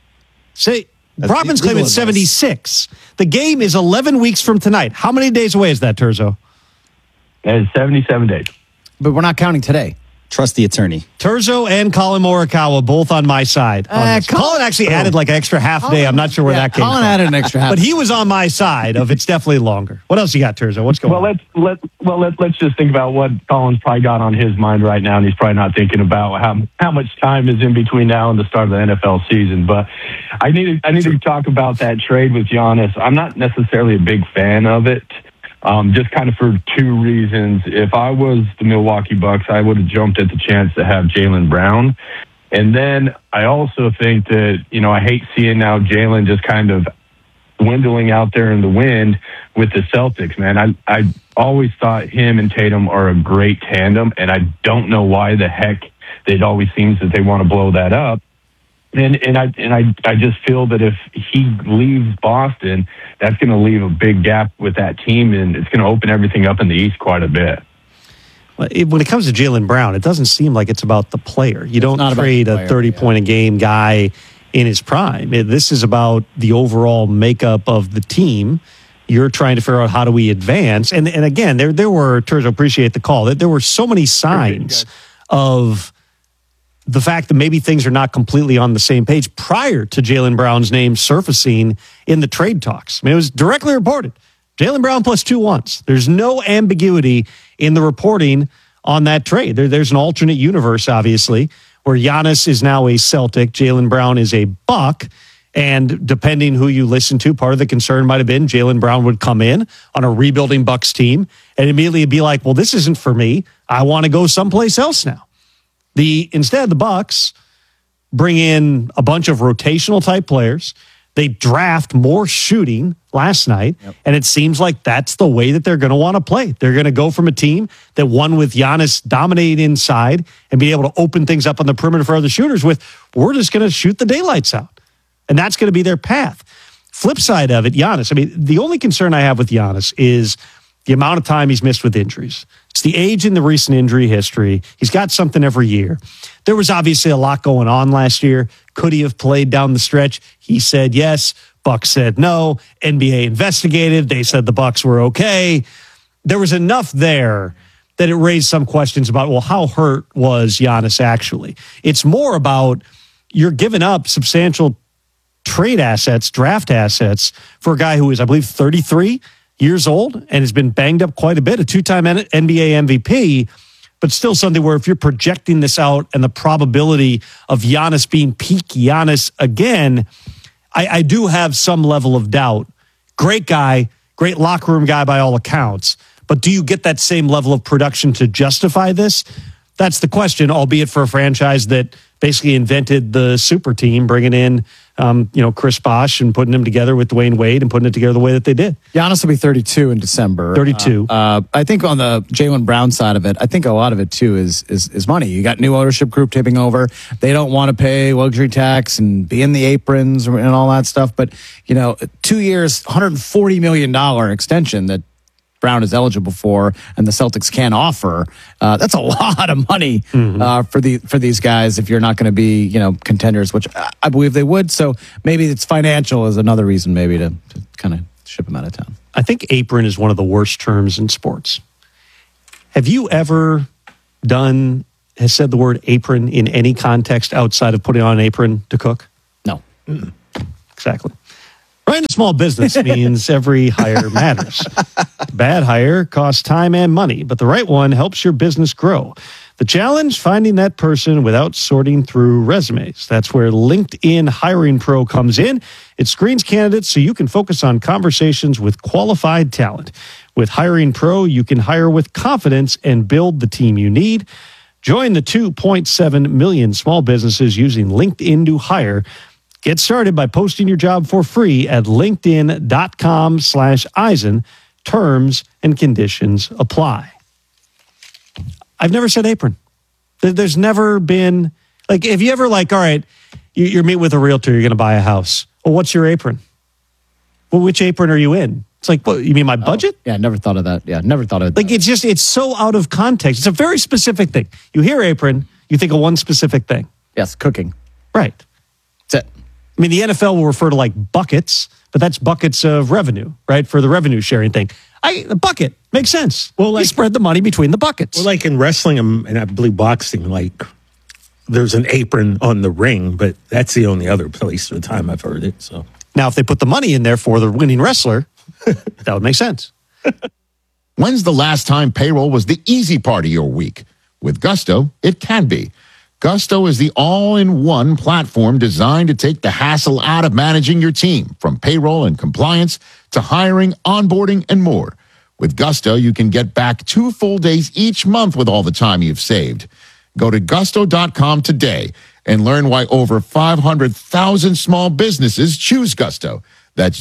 Robin's claiming 76. The game is 11 weeks from tonight. How many days away is that, Terzo? That is 77 days. But we're not counting today. Trust the attorney. Terzo and Colin Morikawa both on my side. Colin actually added like an extra half day. I'm not sure where that came from. Colin added an extra half. But he was on my side of it's definitely longer. What else you got, Terzo? What's going on? Let's just think about what Colin's probably got on his mind right now, and he's probably not thinking about how much time is in between now and the start of the NFL season. But I need to talk about that trade with Giannis. I'm not necessarily a big fan of it. Just kind of for 2 reasons. If I was the Milwaukee Bucks, I would have jumped at the chance to have Jaylen Brown. And then I also think that, I hate seeing now Jaylen just kind of dwindling out there in the wind with the Celtics, man. I always thought him and Tatum are a great tandem, and I don't know why the heck it always seems that they want to blow that up. And I just feel that if he leaves Boston, that's going to leave a big gap with that team, and it's going to open everything up in the East quite a bit. When it comes to Jaylen Brown, it doesn't seem like it's about the player. You don't trade a 30-point-a-game guy in his prime. This is about the overall makeup of the team. You're trying to figure out how do we advance. And again, there were, Terzo, appreciate the call, there were so many signs of the fact that maybe things are not completely on the same page prior to Jaylen Brown's name surfacing in the trade talks. I mean, it was directly reported. Jaylen Brown plus 2 once. There's no ambiguity in the reporting on that trade. There's an alternate universe, obviously, where Giannis is now a Celtic, Jaylen Brown is a Buck, and depending who you listen to, part of the concern might have been Jaylen Brown would come in on a rebuilding Bucks team and immediately be like, well, this isn't for me. I want to go someplace else now. Instead, the Bucks bring in a bunch of rotational type players. They draft more shooting last night, and it seems like that's the way that they're going to want to play. They're going to go from a team that won with Giannis dominating inside and be able to open things up on the perimeter for other shooters with, we're just going to shoot the daylights out. And that's going to be their path. Flip side of it, Giannis. I mean, the only concern I have with Giannis is the amount of time he's missed with injuries. It's the age and the recent injury history. He's got something every year. There was obviously a lot going on last year. Could he have played down the stretch? He said yes. Bucks said no. NBA investigated. They said the Bucks were okay. There was enough there that it raised some questions about, well, how hurt was Giannis actually? It's more about you're giving up substantial trade assets, draft assets for a guy who is, I believe, 33 years old and has been banged up quite a bit, a 2-time NBA MVP, but still something where if you're projecting this out and the probability of Giannis being peak Giannis again, I do have some level of doubt. Great guy, great locker room guy by all accounts, but do you get that same level of production to justify this? That's the question, albeit for a franchise that basically invented the super team, bringing in Chris Bosh and putting him together with Dwayne Wade and putting it together the way that they did. Giannis will be 32 in December. 32. I think on the Jaylen Brown side of it, I think a lot of it too is money. You got new ownership group tipping over. They don't want to pay luxury tax and be in the aprons and all that stuff. But 2 years, $140 million extension that Brown is eligible for and the Celtics can offer, that's a lot of money for these guys if you're not going to be, contenders, which I believe they would. So maybe it's financial is another reason maybe to kind of ship them out of town. I think apron is one of the worst terms in sports. Have you ever has said the word apron in any context outside of putting on an apron to cook? No. Exactly. Running a small business means every hire matters. Bad hire costs time and money, but the right one helps your business grow. The challenge, finding that person without sorting through resumes. That's where LinkedIn Hiring Pro comes in. It screens candidates so you can focus on conversations with qualified talent. With Hiring Pro, you can hire with confidence and build the team you need. Join the 2.7 million small businesses using LinkedIn to hire. Get started by posting your job for free at linkedin.com/Eisen. Terms and conditions apply. I've never said apron. There's never been, have you ever all right, you're meeting with a realtor, you're going to buy a house. Well, what's your apron? Well, which apron are you in? It's like, what, you mean my budget? Yeah, never thought of that. Yeah, never thought of that. It's so out of context. It's a very specific thing. You hear apron, you think of one specific thing. Yes, cooking. Right. That's it. I mean, the NFL will refer to buckets, but that's buckets of revenue, right? For the revenue sharing thing. The bucket makes sense. Well, you spread the money between the buckets. Well, in wrestling and I believe boxing, there's an apron on the ring, but that's the only other place at the time I've heard it. So now, if they put the money in there for the winning wrestler, that would make sense. When's the last time payroll was the easy part of your week? With Gusto, it can be. Gusto is the all-in-one platform designed to take the hassle out of managing your team, from payroll and compliance to hiring, onboarding, and more. With Gusto, you can get back 2 full days each month with all the time you've saved. Go to gusto.com today and learn why over 500,000 small businesses choose Gusto. That's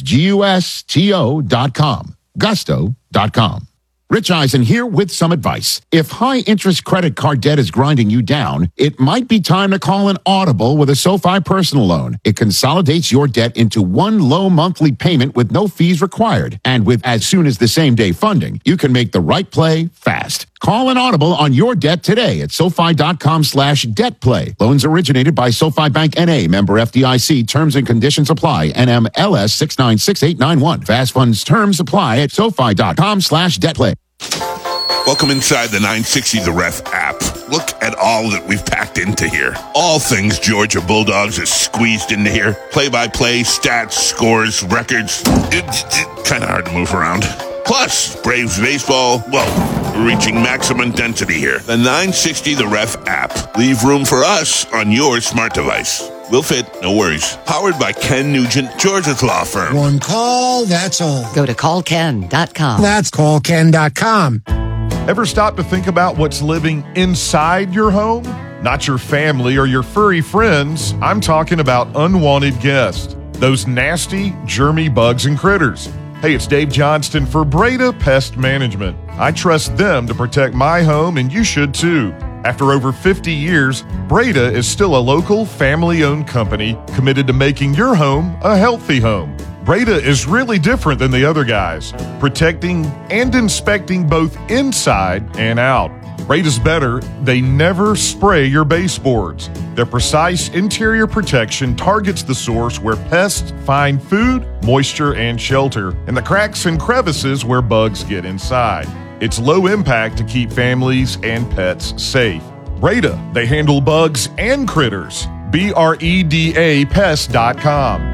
GUSTO.com. Gusto.com. Rich Eisen here with some advice. If high-interest credit card debt is grinding you down, it might be time to call an Audible with a SoFi personal loan. It consolidates your debt into one low monthly payment with no fees required. And with as soon as the same-day funding, you can make the right play fast. Call an Audible on your debt today at SoFi.com/debtplay. Loans originated by SoFi Bank N.A. Member FDIC. Terms and conditions apply. NMLS 696891. Fast funds terms apply at SoFi.com/debtplay. Welcome inside the 960 The Ref app. Look at all that we've packed into here. All things Georgia Bulldogs is squeezed into here. Play-by-play, stats, scores, records. It's kind of hard to move around. Plus, Braves baseball, we're reaching maximum density here. The 960 The Ref app. Leave room for us on your smart device. We'll fit, no worries. Powered by Ken Nugent, Georgia's law firm. One call, that's all. Go to callken.com. That's callken.com. Ever stop to think about what's living inside your home? Not your family or your furry friends. I'm talking about unwanted guests. Those nasty, germy bugs and critters. Hey, it's Dave Johnston for Breda Pest Management. I trust them to protect my home, and you should too. After over 50 years, Breda is still a local, family-owned company committed to making your home a healthy home. Breda is really different than the other guys, protecting and inspecting both inside and out. Breda's better. They never spray your baseboards. Their precise interior protection targets the source where pests find food, moisture, and shelter, and the cracks and crevices where bugs get inside. It's low impact to keep families and pets safe. Breda, they handle bugs and critters. BREDA Pest.com.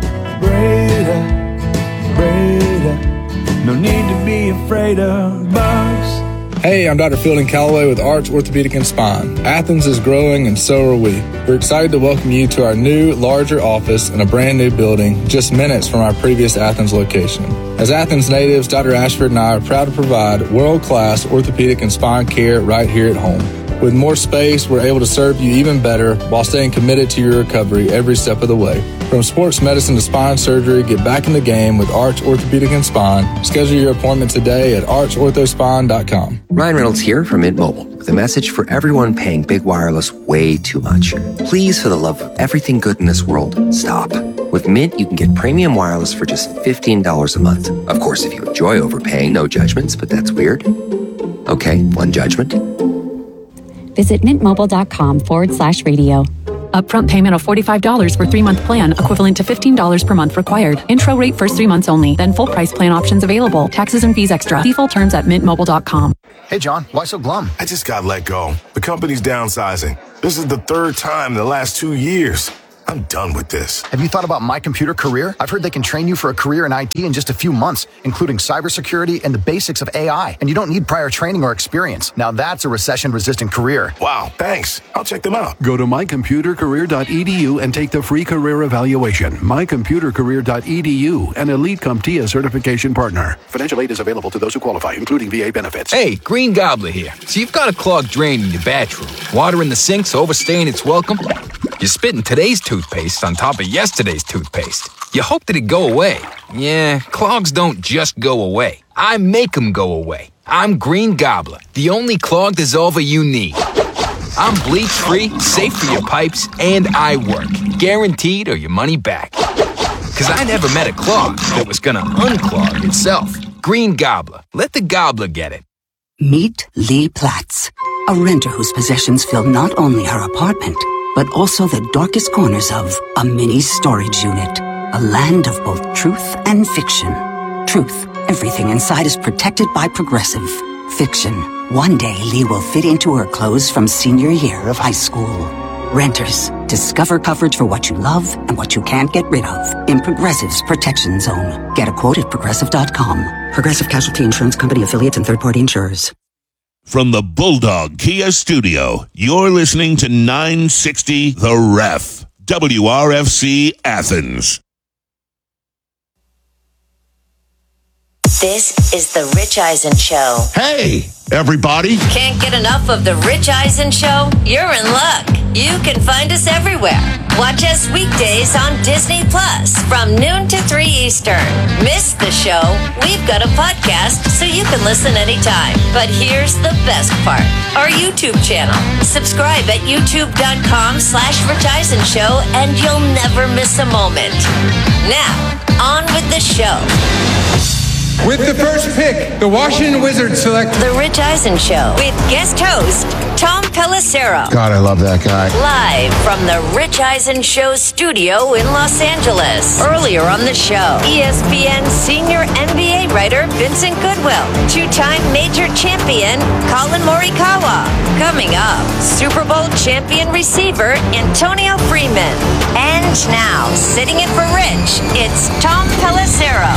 Breda, no need to be afraid of bugs. Hey, I'm Dr. Fielding Calloway with Arch Orthopedic and Spine. Athens is growing and so are we. We're excited to welcome you to our new, larger office in a brand new building just minutes from our previous Athens location. As Athens natives, Dr. Ashford and I are proud to provide world-class orthopedic and spine care right here at home. With more space, we're able to serve you even better while staying committed to your recovery every step of the way. From sports medicine to spine surgery, get back in the game with Arch Orthopedic and Spine. Schedule your appointment today at archorthospine.com. Ryan Reynolds here from Mint Mobile with a message for everyone paying big wireless way too much. Please, for the love of everything good in this world, stop. With Mint, you can get premium wireless for just $15 a month. Of course, if you enjoy overpaying, no judgments, but that's weird. Okay, one judgment. Visit mintmobile.com/radio. Upfront payment of $45 for 3-month plan, equivalent to $15 per month required. Intro rate first 3 months only, then full price plan options available. Taxes and fees extra. Default terms at mintmobile.com. Hey, John, why so glum? I just got let go. The company's downsizing. This is the third time in the last 2 years. I'm done with this. Have you thought about My Computer Career? I've heard they can train you for a career in IT in just a few months, including cybersecurity and the basics of AI. And you don't need prior training or experience. Now that's a recession-resistant career. Wow, thanks. I'll check them out. Go to mycomputercareer.edu and take the free career evaluation. mycomputercareer.edu, an Elite CompTIA certification partner. Financial aid is available to those who qualify, including VA benefits. Hey, Green Gobbler here. So you've got a clogged drain in your bathroom. Water in the sink's overstaying its welcome. You're spitting today's toothpaste on top of yesterday's toothpaste. You hope that it go away. Yeah, clogs don't just go away. I make them go away. I'm Green Gobbler, the only clog dissolver you need. I'm bleach-free, safe for your pipes, and I work. Guaranteed or your money back. Because I never met a clog that was gonna unclog itself. Green Gobbler. Let the gobbler get it. Meet Lee Platts, a renter whose possessions fill not only her apartment, but also the darkest corners of a mini storage unit. A land of both truth and fiction. Truth, everything inside is protected by Progressive. Fiction, one day Lee will fit into her clothes from senior year of high school. Renters, discover coverage for what you love and what you can't get rid of in Progressive's Protection Zone. Get a quote at Progressive.com. Progressive Casualty Insurance Company affiliates and third-party insurers. From the Bulldog Kia Studio, you're listening to 960 The Ref, WRFC Athens. This is the Rich Eisen Show. Hey, everybody. Can't get enough of the Rich Eisen Show? You're in luck. You can find us everywhere. Watch us weekdays on Disney Plus from noon to 3 Eastern. Miss the show? We've got a podcast so you can listen anytime. But here's the best part. Our YouTube channel. Subscribe at youtube.com/Rich Eisen Show and you'll never miss a moment. Now, on with the show. With the first pick, the Washington Wizards select The Rich Eisen Show with guest host Tom Pelissero. God, I love that guy. Live from the Rich Eisen Show studio in Los Angeles. Earlier on the show, ESPN senior NBA writer Vincent Goodwill, two-time major champion Colin Morikawa. Coming up, Super Bowl champion receiver Antonio Freeman. And now, sitting in for Rich, it's Tom Pelissero.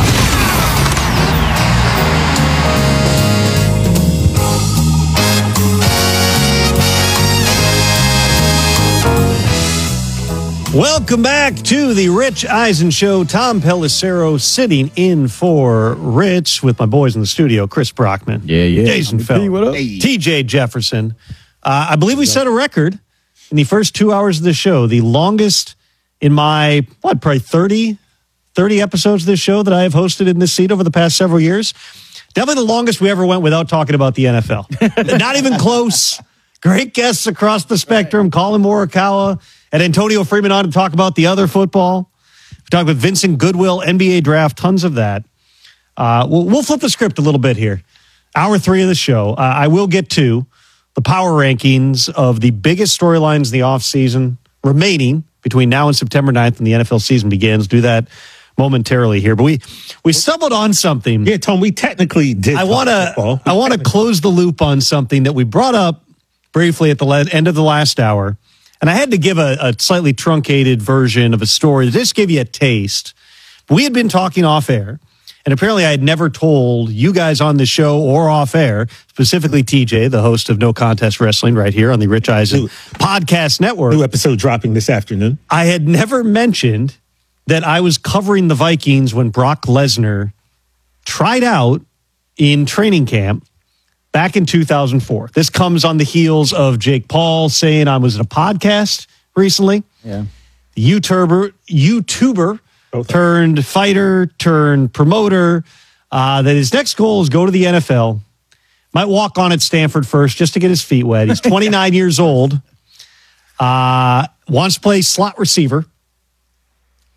Welcome back to the Rich Eisen Show. Tom Pelissero sitting in for Rich with my boys in the studio, Chris Brockman. Yeah. Jason Feld. TJ Jefferson. I believe we set a record in the first 2 hours of the show, the longest in my, probably 30 episodes of this show that I have hosted in this seat over the past several years. Definitely the longest we ever went without talking about the NFL. Not even close. Great guests across the spectrum. Colin Morikawa and Antonio Freeman on to talk about the other football. We talked with Vincent Goodwill, NBA draft, tons of that. We'll flip the script a little bit here. Hour 3 of the show. I will get to the power rankings of the biggest storylines in the offseason remaining between now and September 9th when the NFL season begins. Do that momentarily here. But we stumbled on something. Yeah, Tom, we technically did. I want to close the loop on something that we brought up briefly at the end of the last hour. And I had to give a slightly truncated version of a story to just give you a taste. We had been talking off air, and apparently I had never told you guys on the show or off air, specifically TJ, the host of No Contest Wrestling right here on the Rich Eisen Podcast Network. New episode dropping this afternoon. I had never mentioned that I was covering the Vikings when Brock Lesnar tried out in training camp back in 2004. This comes on the heels of Jake Paul saying I was in a podcast recently. Yeah. YouTuber turned fighter, turned promoter, that his next goal is go to the NFL. Might walk on at Stanford first just to get his feet wet. He's 29 years old. Wants to play slot receiver.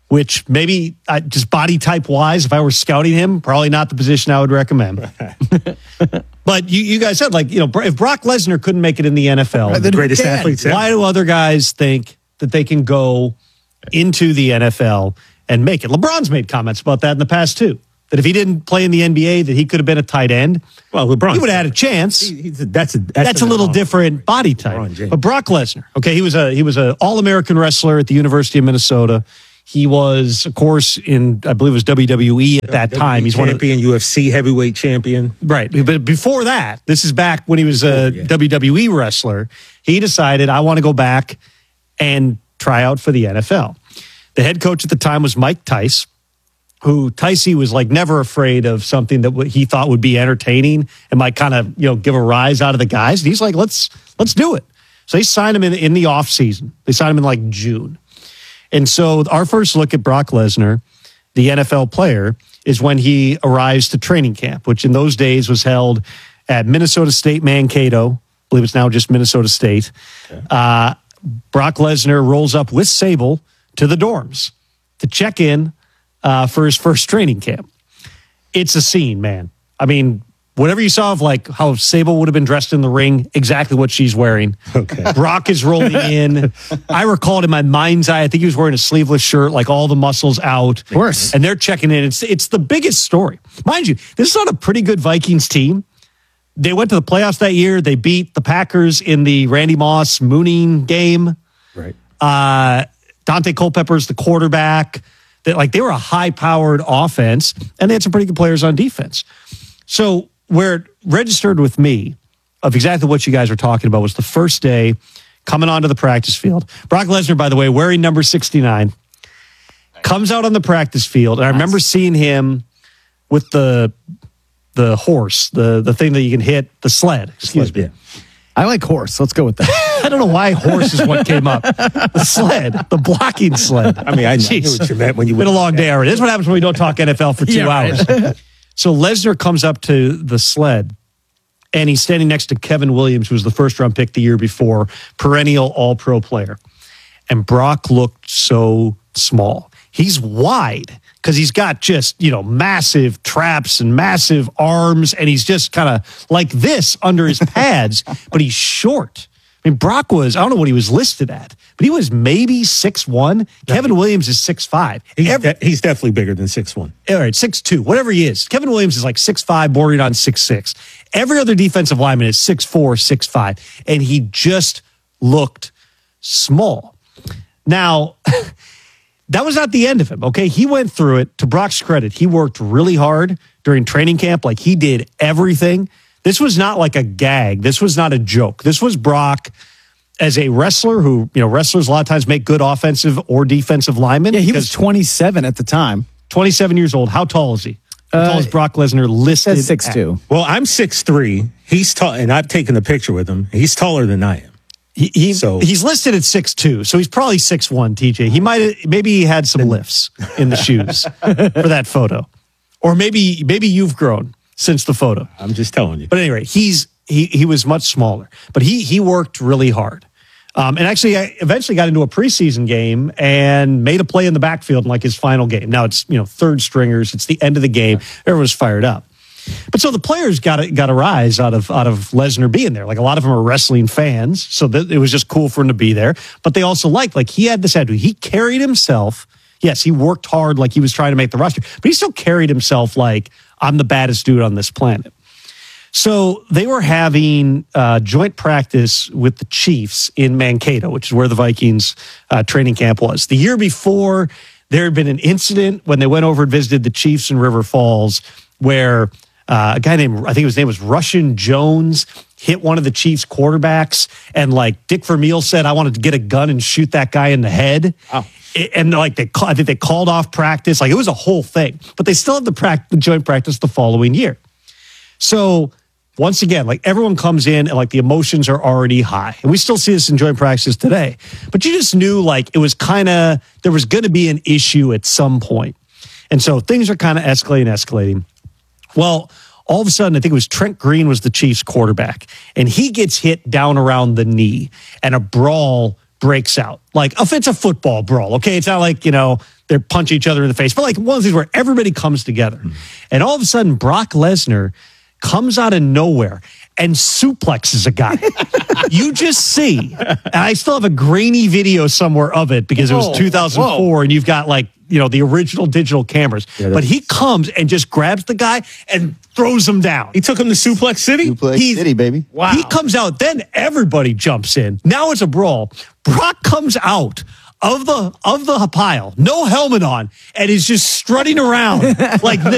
which maybe just body type wise, if I were scouting him, probably not the position I would recommend. But you guys said, like, if Brock Lesnar couldn't make it in the NFL, the greatest athletes ever. Why do other guys think that they can go into the NFL and make it? LeBron's made comments about that in the past too. That if he didn't play in the NBA, that he could have been a tight end. Well, LeBron, he would have had a chance. That's a little different body type. But Brock Lesnar, okay, he was a All-American wrestler at the University of Minnesota. He was, of course, in, I believe it was WWE at that time. He's champion, UFC heavyweight champion. Right. But before that, this is back when he was a WWE wrestler. He decided, I want to go back and try out for the NFL. The head coach at the time was Mike Tice, who Ticey was like never afraid of something that he thought would be entertaining and might kind of, give a rise out of the guys. And he's like, let's do it. So they signed him in the off season. They signed him in like June. And so our first look at Brock Lesnar, the NFL player, is when he arrives to training camp, which in those days was held at Minnesota State Mankato. I believe it's now just Minnesota State. Okay. Brock Lesnar rolls up with Sable to the dorms to check in for his first training camp. It's a scene, man. I mean, whatever you saw of like how Sable would have been dressed in the ring, exactly what she's wearing. Okay. Brock is rolling in. I recall it in my mind's eye, I think he was wearing a sleeveless shirt, like all the muscles out. Of course. And they're checking in. It's the biggest story. Mind you, this is not a pretty good Vikings team. They went to the playoffs that year. They beat the Packers in the Randy Moss mooning game. Right. Dante Culpepper's the quarterback. They were a high-powered offense, and they had some pretty good players on defense. So where it registered with me of exactly what you guys are talking about was the first day coming onto the practice field. Brock Lesnar, by the way, wearing number 69, comes out on the practice field. And I remember seeing him with the horse, the thing that you can hit, the sled. Excuse me. I like horse. Let's go with that. I don't know why horse is what came up. The sled, the blocking sled. I mean, I knew what you meant when you been a long day already. This is what happens when we don't talk NFL for 2 hours. So Lesnar comes up to the sled, and he's standing next to Kevin Williams, who was the first-round pick the year before, perennial all-pro player. And Brock looked so small. He's wide because he's got just, massive traps and massive arms, and he's just kind of like this under his pads, but he's short. I mean, Brock was, I don't know what he was listed at, but he was maybe 6'1". Kevin Williams is 6'5". He's definitely bigger than 6'1". All right, 6'2", whatever he is. Kevin Williams is like 6'5", bordering on 6'6". Every other defensive lineman is 6'4", 6'5", and he just looked small. Now, that was not the end of him, okay? He went through it. To Brock's credit, he worked really hard during training camp. Like, he did everything. This was not like a gag. This was not a joke. This was Brock as a wrestler who, wrestlers a lot of times make good offensive or defensive linemen. Yeah, he was 27 at the time. 27 years old. How tall is he? How tall is Brock Lesnar listed? 6'2". Well, I'm 6'3". He's tall, and I've taken a picture with him. He's taller than I am. He's listed at 6'2", so he's probably 6'1", TJ. Maybe he had some lifts in the shoes for that photo. Or maybe you've grown since the photo. I'm just telling you. But anyway, he was much smaller, but he worked really hard. And actually, I eventually got into a preseason game and made a play in the backfield in like his final game. Now it's third stringers. It's the end of the game. Everyone's fired up. But so the players got a rise out of Lesnar being there. Like a lot of them are wrestling fans, so it was just cool for him to be there. But they also like he had this attitude. He carried himself. Yes, he worked hard like he was trying to make the roster, but he still carried himself like, I'm the baddest dude on this planet. So they were having joint practice with the Chiefs in Mankato, which is where the Vikings training camp was. The year before, there had been an incident when they went over and visited the Chiefs in River Falls where a guy named, I think his name was Russian Jones, hit one of the Chiefs quarterbacks. And like Dick Vermeil said, I wanted to get a gun and shoot that guy in the head. Oh. And like I think they called off practice. Like it was a whole thing. But they still had the joint practice the following year. So once again, like everyone comes in and like the emotions are already high. And we still see this in joint practices today. But you just knew like it was there was going to be an issue at some point. And so things are kind of escalating. Well, all of a sudden, I think it was Trent Green was the Chiefs quarterback. And he gets hit down around the knee. And a brawl breaks out. Like, if it's a football brawl, okay? It's not like, they're punching each other in the face, but like one of these where everybody comes together. And all of a sudden, Brock Lesnar comes out of nowhere and suplexes a guy. You just see, and I still have a grainy video somewhere of it because it was 2004 and you've got the original digital cameras. Yeah, but he comes and just grabs the guy and throws him down. He took him to Suplex City? Suplex City, baby. Wow. He comes out, then everybody jumps in. Now it's a brawl. Brock comes out of the pile, no helmet on, and is just strutting around like this.